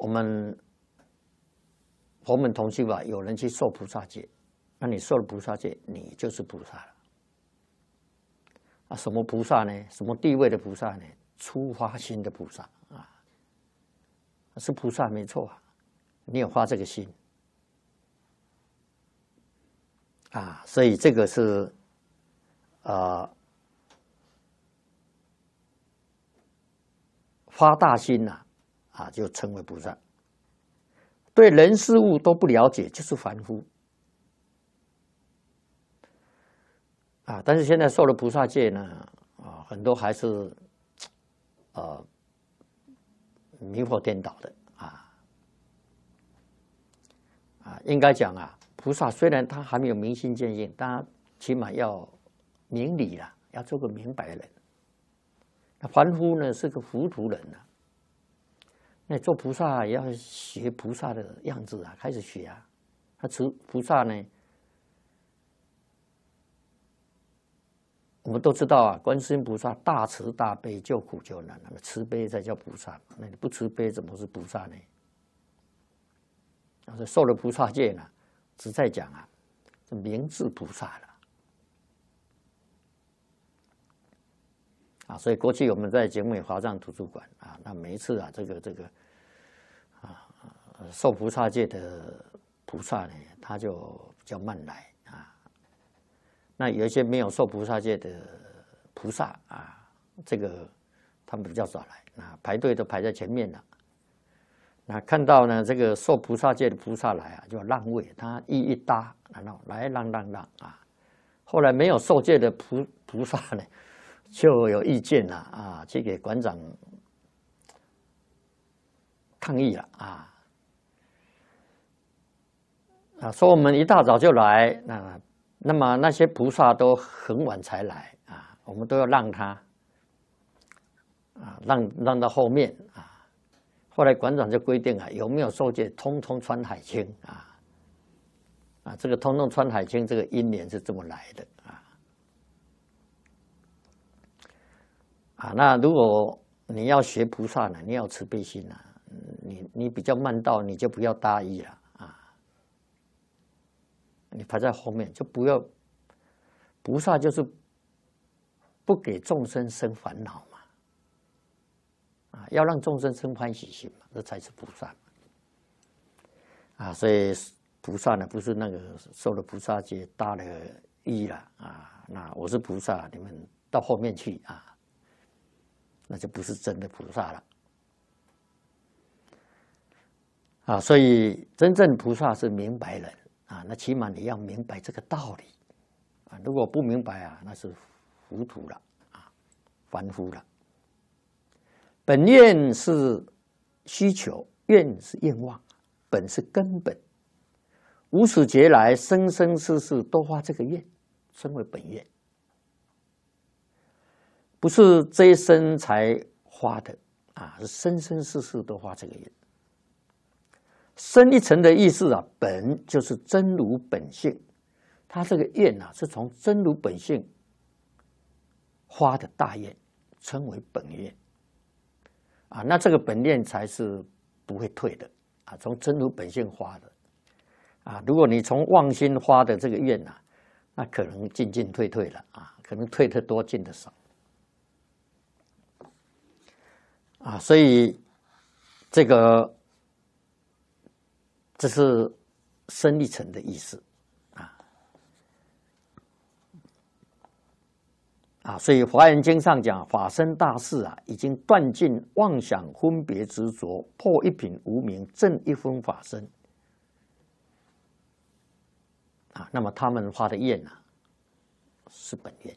我们佛门同修啊，有人去受菩萨戒，那你受了菩萨戒，你就是菩萨了。啊，什么菩萨呢？什么地位的菩萨呢？初发心的菩萨啊，是菩萨没错啊，你有发这个心啊，所以这个是发大心呐，啊，就称为菩萨。对人事物都不了解，就是凡夫啊。但是现在受了菩萨戒呢，啊，很多还是迷惑颠倒的应该讲啊，菩萨虽然他还没有明心见性，但他起码要明理了，要做个明白人。那凡夫呢是个糊涂人啊。那做菩萨也要学菩萨的样子啊，开始学啊。他菩萨呢，我们都知道啊，观世音菩萨大慈大悲，救苦救难，那么慈悲才叫菩萨。那你不慈悲，怎么是菩萨呢？所以受了菩萨戒呢，只在讲啊，是明智菩萨了啊。所以过去我们在景美华藏图书馆啊，那每一次啊，这个受菩萨戒的菩萨呢，他就比较慢来啊。那有一些没有受菩萨戒的菩萨啊，这个他们比较早来啊，排队都排在前面了。那看到呢，这个受菩萨戒的菩萨来啊，就让位，他一搭，然后来让啊。后来没有受戒的菩萨呢，就有意见了啊，去给馆长抗议了啊。说我们一大早就来，那么那些菩萨都很晚才来啊，我们都要让他啊，让到后面啊。后来馆长就规定啊，有没有受戒，通通穿海青啊，这个通通穿海青，这个因缘是这么来的啊。那如果你要学菩萨呢，你要慈悲心啊，你比较慢到，你就不要大意了。你排在后面就不要，菩萨就是不给众生生烦恼嘛，要让众生生欢喜心嘛，这才是菩萨啊。所以菩萨呢，不是那个受了菩萨戒大了意了啊。那我是菩萨，你们到后面去啊，那就不是真的菩萨了啊。所以真正菩萨是明白人。那起码你要明白这个道理啊！如果不明白啊，那是糊涂了啊，凡夫了。本愿是需求，愿是愿望，本是根本。无始劫来，生生世世都发这个愿，称为本愿，不是这一生才发的啊，是生生世世都发这个愿。深一层的意思啊，本就是真如本性，它这个愿啊，是从真如本性发的大愿，称为本愿啊。那这个本愿才是不会退的啊，从真如本性发的啊。如果你从妄心发的这个愿啊，那可能进进退退了啊，可能退得多，进得少啊。所以这是深一层的意思所以《华严经》上讲，法身大士啊，已经断尽妄想分别执着，破一品无明，证一分法身那么他们发的愿是本愿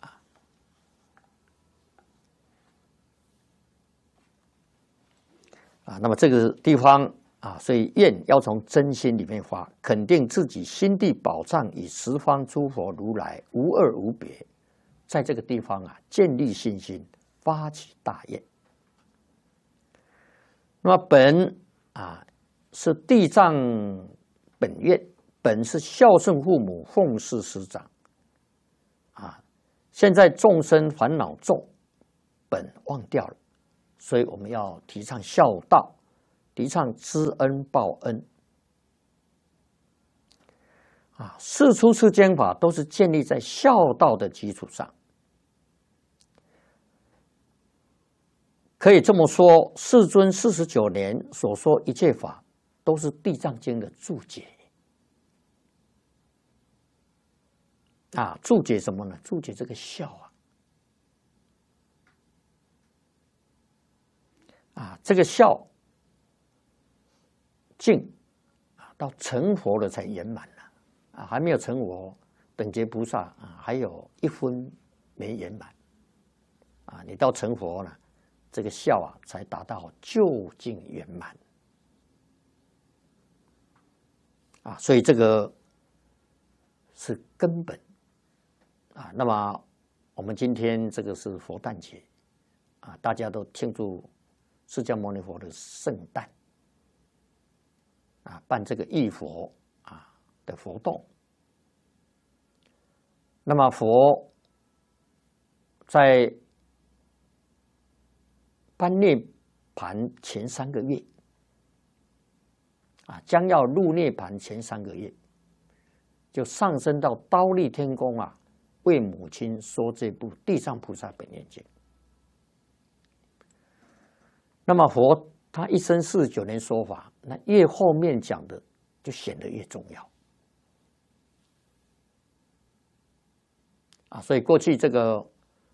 那么这个地方所以愿要从真心里面发，肯定自己心地宝藏与十方诸佛如来无二无别，在这个地方建立信心，发起大愿。那么本是地藏本愿，本是孝顺父母，奉事师长现在众生烦恼重，本忘掉了，所以我们要提倡孝道。 提倡知恩报恩。世出世间法都是建立在孝道的基础上。可以这么说，世尊49年所说一切法，都是《地藏经》的注解。注解什么呢？注解这个孝这个孝敬到成佛了才圆满了还没有成佛，等觉菩萨还有1分没圆满你到成佛了，这个孝才达到究竟圆满所以这个是根本那么我们今天这个是佛诞节大家都庆祝释迦牟尼佛的圣诞办这个浴佛的活动。那么佛在般涅盘前3个月将要入涅盘前3个月，就上升到忉利天宫为母亲说这部《地藏菩萨本愿经》。那么佛他一生49年说法，那越后面讲的就显得越重要所以过去这个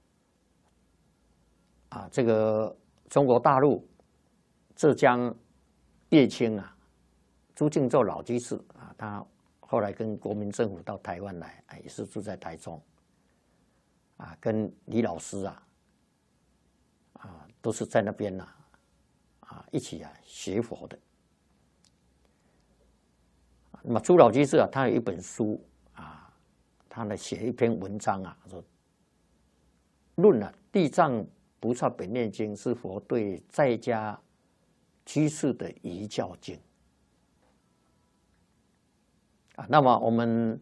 中国大陆浙江乐清朱敬宙老居士他后来跟国民政府到台湾来也是住在台中跟李老师都是在那边一起学佛的。那么朱老居士他有一本书他呢写一篇文章说论地藏菩萨本愿经是佛对在家居士的遗教经那么我们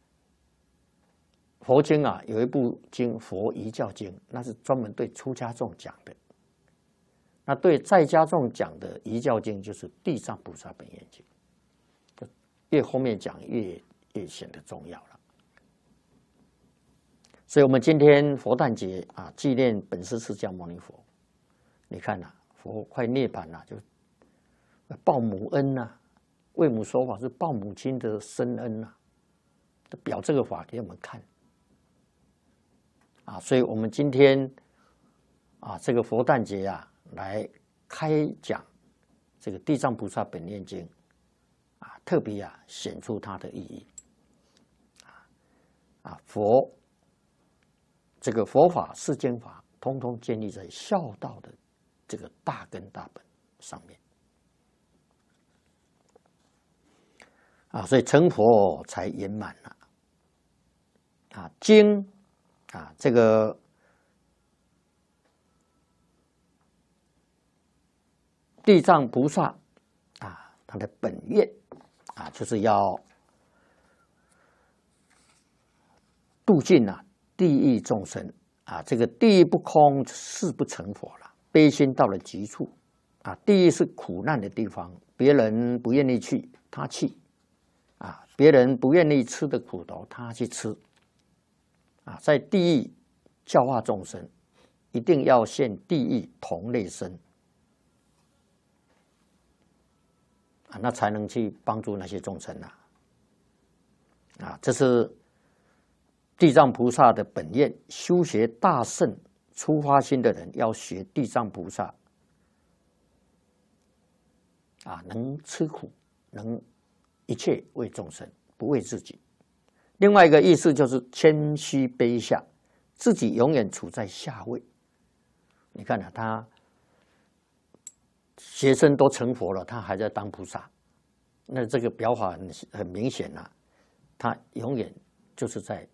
佛经有一部经佛遗教经，那是专门对出家众讲的。那对在家众讲的遗教经就是地藏菩萨本愿经，越后面讲越显得重要了。所以我们今天佛诞节纪念本师释迦牟尼佛，你看佛快涅槃了，就报母恩为母说法是报母亲的深恩表这个法给我们看所以我们今天这个佛诞节来开讲这个地藏菩萨本愿经特别显出它的意义佛这个佛法世间法通通建立在孝道的这个大根大本上面所以成佛才圆满了经这个地藏菩萨他的本愿就是要度尽地狱众生这个地狱不空誓不成佛了，悲心到了极处地狱是苦难的地方，别人不愿意去他去别人不愿意吃的苦头他去吃在地狱教化众生，一定要现地狱同类身那才能去帮助那些众生这是地藏菩萨的本愿。修学大乘出发心的人要学地藏菩萨能吃苦，能一切为众生，不为自己。另外一个意思就是谦虚卑下，自己永远处在下位。你看他学生都成佛了，他还在当菩萨，那这个表法很明显他永远就是在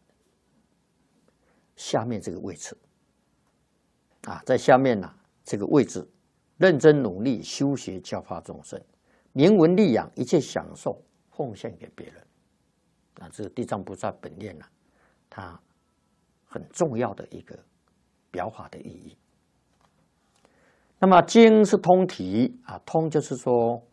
下面这个位置在下面这个位置认真努力修学教化众生，名闻利养一切享受奉献给别人这个地藏菩萨本愿它很重要的一个表法的意义。 那么经是通体啊，通就是说